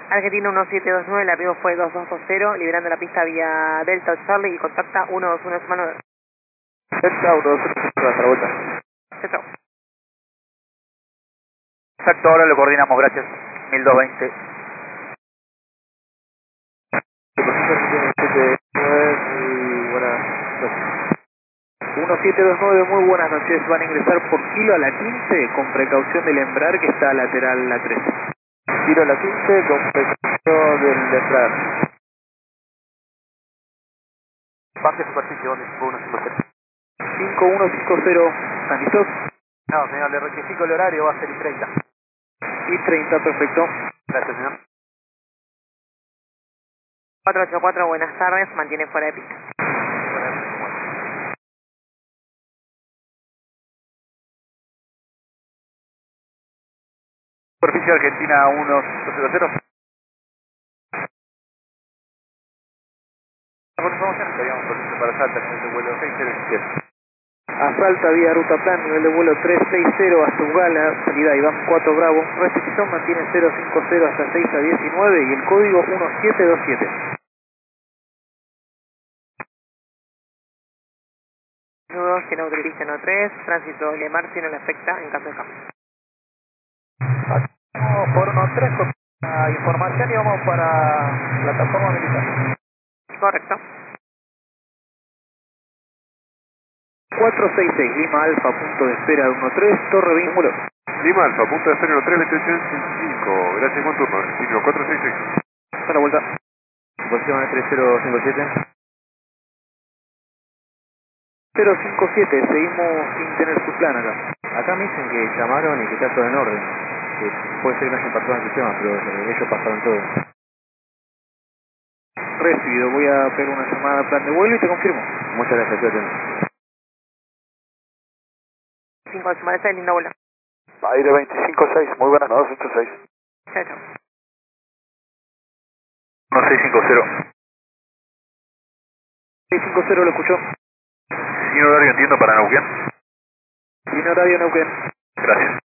Argentina 1729, el arribo fue 2220, liberando la pista vía Delta Charlie y contacta 121 Manuel. Delta 121, hasta la vuelta. Chao, chao. Exacto, ahora lo coordinamos, gracias. 1220. 1729, muy buenas noches. Van a ingresar por kilo a la 15 con precaución del embraer que está lateral la 3. Kilo a la 15 con precaución del embraer. Baje superficie, ¿dónde? 5150. 5150, ¿están listos? No, señor, le rectifico el horario, va a ser I-30. I-30, perfecto. Gracias, señor. 484, buenas tardes, mantiene fuera de pista. Superficie Argentina 1500. Por información estaríamos permiso para Salta, nivel de vuelo 6017. A Salta, vía ruta plan, nivel de vuelo 360 hasta Ugala, salida Iván 4 Bravo. Restricción mantiene 050 hasta 6 a 19 y el código 1727. Nudos que no utilicen O3, tránsito de Marci no le afecta en caso de cambio. Vamos por 13 con la información y vamos para plataforma militar. Correcto. 466, Lima Alfa, punto de espera 13, Torre 20. Lima Alfa, punto de espera 3, 2865. Gracias, buen turno. Destino 466. Hasta la vuelta. Posición 3057. 057, seguimos sin tener su plan acá. Acá me dicen que llamaron y que está todo en orden. Que puede ser que no hayan pasado en el sistema, pero ellos pasaron todo. Recibido, voy a pegar una llamada a plan de vuelo y te confirmo. Muchas gracias, estoy atento. 5 de Sumaresa, linda bola. Aire 256, muy buenas, 286. Chao, chao. 1650. 650 lo escuchó. Sin horario entiendo para Neuquén. Sin horario Neuquén. Gracias.